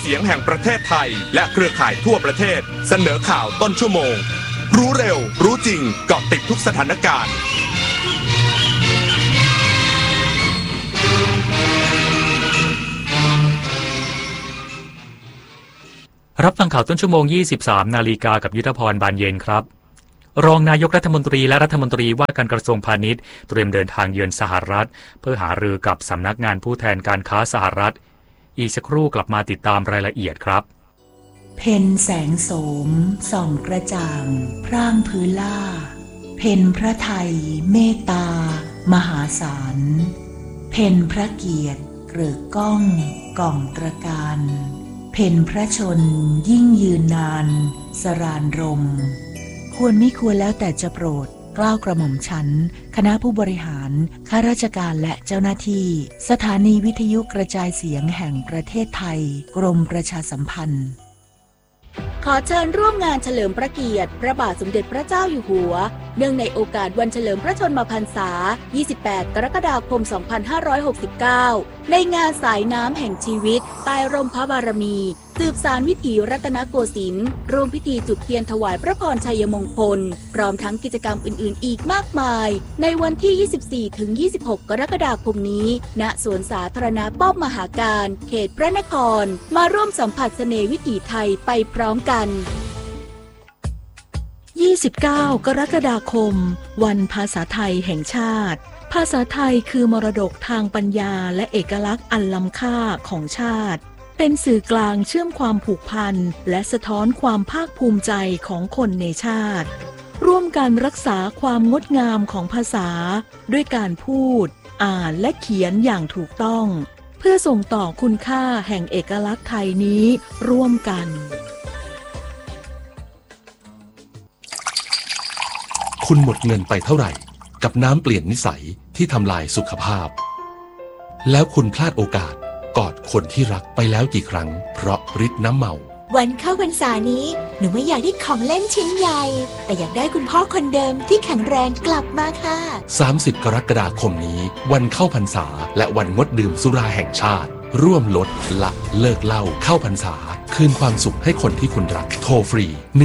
เสียงแห่งประเทศไทยและเครือข่ายทั่วประเทศเสนอข่าวต้นชั่วโมงรู้เร็วรู้จริงเกาะติดทุกสถานการณ์รับฟังข่าวต้นชั่วโมง 23 นาฬิกากับยุทธพรบานเย็นครับรองนายกรัฐมนตรีและรัฐมนตรีว่าการกระทรวงพาณิชย์เตรียมเดินทางเยือนสหรัฐเพื่อหารือกับสำนักงานผู้แทนการค้าสหรัฐอีกสักครู่กลับมาติดตามรายละเอียดครับเพ็ญแสงโสมส่องกระจ่างพร่างพื้นล่าเพ็ญพระไทยเมตตามหาศาลเพ็ญพระเกียรติเกริกก้องก่องตระการเพ็ญพระชนยิ่งยืนนานสรานรมควรมิควรแล้วแต่จะโปรดเกล้ากระหม่อมชั้นคณะผู้บริหารข้าราชการและเจ้าหน้าที่สถานีวิทยุกระจายเสียงแห่งประเทศไทยกรมประชาสัมพันธ์ขอเชิญร่วมงานเฉลิมพระเกียรติพระบาทสมเด็จพระเจ้าอยู่หัวเนื่องในโอกาสวันเฉลิมพระชนมพรรษา 28 กรกฎาคม 2569 ในงานสายน้ำแห่งชีวิตใต้ร่มพระบารมีสืบสานวิถีรัตนโกสินทร์ร่วมพิธีจุดเทียนถวายพระพรชัยมงคลพร้อมทั้งกิจกรรมอื่นๆอีกมากมายในวันที่ 24-26 กรกฎาคมนี้ณสวนสาธารณะป้อมมหาการเขตพระนครมาร่วมสัมผัสเสน่ห์วิถีไทยไปพร้อมกัน29 กรกฎาคมวันภาษาไทยแห่งชาติภาษาไทยคือมรดกทางปัญญาและเอกลักษณ์อันล้ำค่าของชาติเป็นสื่อกลางเชื่อมความผูกพันและสะท้อนความภาคภูมิใจของคนในชาติร่วมกันรักษาความงดงามของภาษาด้วยการพูดอ่านและเขียนอย่างถูกต้องเพื่อส่งต่อคุณค่าแห่งเอกลักษณ์ไทยนี้ร่วมกันคุณหมดเงินไปเท่าไหร่กับน้ำเปลี่ยนนิสัยที่ทำลายสุขภาพแล้วคุณพลาดโอกาสกอดคนที่รักไปแล้วกี่ครั้งเพราะฤทธิ์น้ำเมาวันเข้าพรรษานี้หนูไม่อยากได้ของเล่นชิ้นใหญ่แต่อยากได้คุณพ่อคนเดิมที่แข็งแรงกลับมาค่ะ 30 กรกฎาคมนี้วันเข้าพรรษาและวันงดดื่มสุราแห่งชาติร่วมลดละเลิกเหล้าเข้าพรรษาคืนความสุขให้คนที่คุณรักโทรฟรี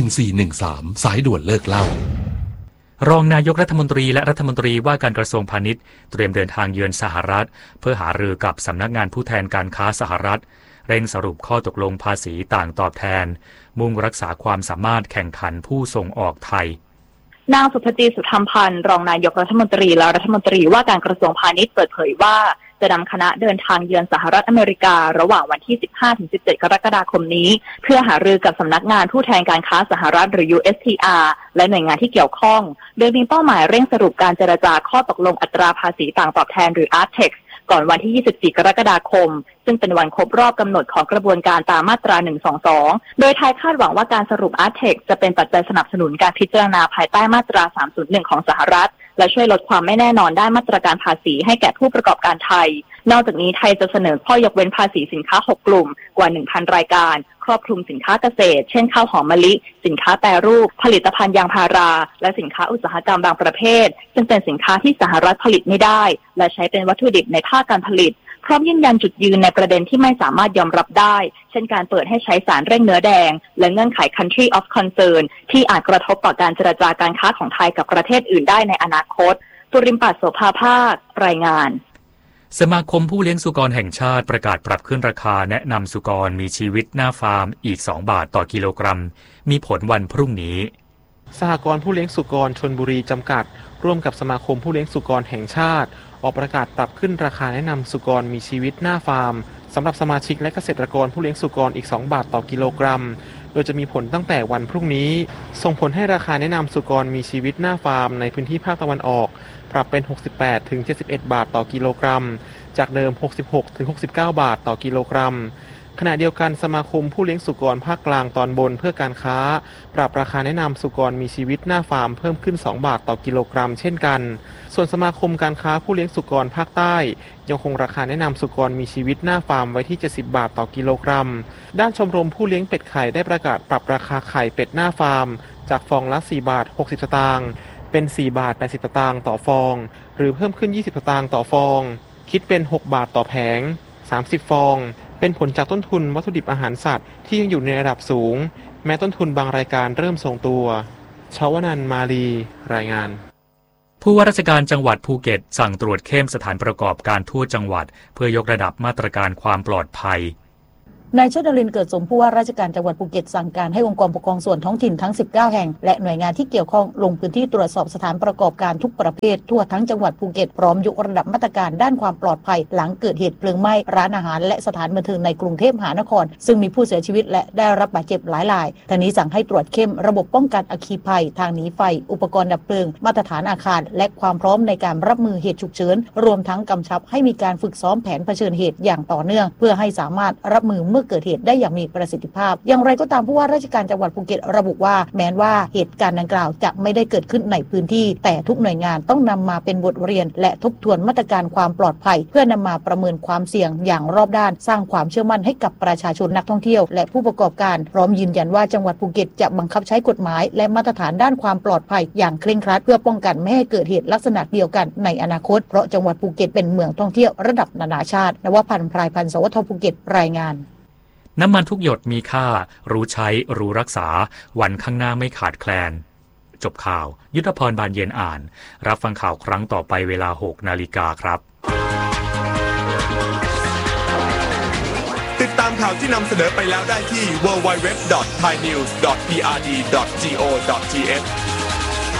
1413สายด่วนเลิกเหล้ารองนายกรัฐมนตรีและรัฐมนตรีว่าการกระทรวงพาณิชย์เตรียมเดินทางเยือนสหรัฐเพื่อหารือกับสำนักงานผู้แทนการค้าสหรัฐเร่งสรุปข้อตกลงภาษีต่างตอบแทนมุ่งรักษาความสามารถแข่งขันผู้ส่งออกไทยนางสุภจีสุธรรมพันธ์รองนายกรัฐมนตรีและรัฐมนตรีว่าการกระทรวงพาณิชย์เปิดเผยว่าจะนำคณะเดินทางเยือนสหรัฐอเมริการะหว่างวันที่ 15-17 กรกฎาคมนี้เพื่อหารือกับสำนักงานผู้แทนการค้าสหรัฐหรือ USTR และหน่วยงานที่เกี่ยวข้องโดยมีเป้าหมายเร่งสรุปการเจรจาข้อตกลงอัตราภาษีต่างตอบแทนหรือ ARTEX ก่อนวันที่ 24 กรกฎาคมซึ่งเป็นวันครบรอบกำหนดของกระบวนการตามมาตรา 122 โดยไทยคาดหวังว่าการสรุป ARTEX จะเป็นปัจจัยสนับสนุนการพิจารณาภายใต้มาตรา 301 ของสหรัฐและช่วยลดความไม่แน่นอนด้านมาตรการภาษีให้แก่ผู้ประกอบการไทยนอกจากนี้ไทยจะเสนอข้อยกเว้นภาษีสินค้า 6 กลุ่มกว่า 1,000 รายการครอบคลุมสินค้าเกษตรเช่นข้าวหอมมะลิสินค้าแปรรูปผลิตภัณฑ์ยางพาราและสินค้าอุตสาหกรรมบางประเภทซึ่งเป็นสินค้าที่สหรัฐผลิตไม่ได้และใช้เป็นวัตถุดิบในภาคการผลิตพร้อมยืนยันจุดยืนในประเด็นที่ไม่สามารถยอมรับได้เช่นการเปิดให้ใช้สารเร่งเนื้อแดงและเงื่อนไข Country of Concern ที่อาจกระทบต่อการเจรจาการค้าของไทยกับประเทศอื่นได้ในอนาคตปุริมปัสโสภาภาครายงานสมาคมผู้เลี้ยงสุกรแห่งชาติประกาศปรับขึ้นราคาแนะนำสุกรมีชีวิตหน้าฟาร์มอีก2 บาทต่อกิโลกรัมมีผลวันพรุ่งนี้สหกรณ์ผู้เลี้ยงสุกรชลบุรีจำกัดร่วมกับสมาคมผู้เลี้ยงสุกรแห่งชาติออกประกาศปรับขึ้นราคาแนะนำสุกรมีชีวิตหน้าฟาร์มสำหรับสมาชิกและเกษตรกรผู้เลี้ยงสุกรอีก2 บาทต่อกิโลกรัมโดยจะมีผลตั้งแต่วันพรุ่งนี้ส่งผลให้ราคาแนะนำสุกรมีชีวิตหน้าฟาร์มในพื้นที่ภาคตะวันออกปรับเป็น 68-71 บาทต่อกิโลกรัมจากเดิม 66-69 บาทต่อกิโลกรัมขณะเดียวกันสมาคมผู้เลี้ยงสุกรภาคกลางตอนบนเพื่อการค้าปรับราคาแนะนำสุกรมีชีวิตหน้าฟาร์มเพิ่มขึ้น2 บาทต่อกิโลกรัมเช่นกันส่วนสมาคมการค้าผู้เลี้ยงสุกรภาคใต้ยังคงราคาแนะนำสุกรมีชีวิตหน้าฟาร์มไว้ที่70 บาทต่อกิโลกรัมด้านชมรมผู้เลี้ยงเป็ดไข่ได้ประกาศปรับราคาไข่เป็ดหน้าฟาร์มจากฟองละ4 บาท 60 สตางค์เป็น4 บาท 80 สตางค์ต่อฟองหรือเพิ่มขึ้น20 สตางค์ต่อฟองคิดเป็น6 บาทต่อแผง30 ฟองเป็นผลจากต้นทุนวัตถุดิบอาหารสัตว์ที่ยังอยู่ในระดับสูงแม้ต้นทุนบางรายการเริ่มทรงตัวชวนันท์มาลีรายงานผู้ว่าราชการจังหวัดภูเก็ตสั่งตรวจเข้มสถานประกอบการทั่วจังหวัดเพื่อยกระดับมาตรการความปลอดภัยนายชนลินเกิดสมผู้ว่าราชการจังหวัดภูเก็ตสั่งการให้องค์กรปกครองส่วนท้องถิ่นทั้ง19แห่งและหน่วยงานที่เกี่ยวข้องลงพื้นที่ตรวจสอบสถานประกอบการทุกประเภททั่วทั้งจังหวัดภูเก็ตพร้อมยกระดับมาตรการด้านความปลอดภัยหลังเกิดเหตุเพลิงไหม้ร้านอาหารและสถานบันเทิงในกรุงเทพมหานครซึ่งมีผู้เสียชีวิตและได้รับบาดเจ็บหลายรายทั้งนี้สั่งให้ตรวจเข้มระบบป้องกันอัคคีภัยทางหนีไฟอุปกรณ์ดับเพลิงมาตรฐานอาคารและความพร้อมในการรับมือเหตุฉุกเฉินรวมทั้งกำชับให้มีการฝึกซ้อมแผนเผชิญเหตุอย่างต่อเนื่องเพื่อให้สามารถรับมือเมื่อเกิดเหตุได้อย่างมีประสิทธิภาพอย่างไรก็ตามผู้ว่าราชการจังหวัดภูเก็ตระบุว่าแม้ว่าเหตุการณ์ดังกล่าวจะไม่ได้เกิดขึ้นในพื้นที่แต่ทุกหน่วยงานต้องนำมาเป็นบทเรียนและทบทวนมาตรการความปลอดภัยเพื่อนำมาประเมินความเสี่ยงอย่างรอบด้านสร้างความเชื่อมั่นให้กับประชาชนนักท่องเที่ยวและผู้ประกอบการพร้อมยืนยันว่าจังหวัดภูเก็ตจะบังคับใช้กฎหมายและมาตรฐานด้านความปลอดภัยอย่างเคร่งครัดเพื่อป้องกันไม่ให้เกิดเหตุลักษณะเดียวกันในอนาคตเพราะจังหวัดภูเก็ตเป็นเมืองท่องเที่ยวระดับนานาชาตินวพันธ์ พรายพันธ์ สวทภูเก็ตรายงานน้ำมันทุกหยดมีค่ารู้ใช้รู้รักษาวันข้างหน้าไม่ขาดแคลนจบข่าวยุทธพรบานเย็นอ่านรับฟังข่าวครั้งต่อไปเวลา 6 นาฬิกาครับติดตามข่าวที่นำเสนอไปแล้วได้ที่ www.thainews.prd.go.th